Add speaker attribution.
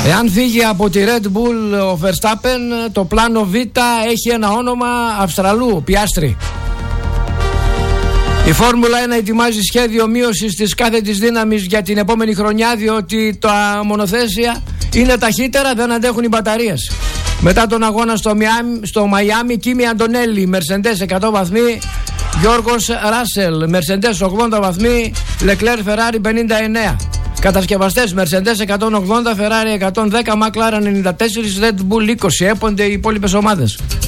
Speaker 1: Εάν φύγει από τη Red Bull ο Verstappen, το πλάνο Β έχει ένα όνομα Αυστραλού, Πιάστρι. Η Φόρμουλα 1 ετοιμάζει σχέδιο μείωσης της κάθετης δύναμης για την επόμενη χρονιά, διότι τα μονοθέσια είναι ταχύτερα, δεν αντέχουν οι μπαταρίες. Μετά τον αγώνα στο Μαϊάμι, Κίμι Αντωνέλη, Mercedes 100 βαθμοί, Γιώργος Ράσελ, Mercedes 80 βαθμοί, Leclerc Ferrari 59. Κατασκευαστές Mercedes 180, Ferrari 110, McLaren 94, Red Bull 20. Έπονται οι υπόλοιπες ομάδες.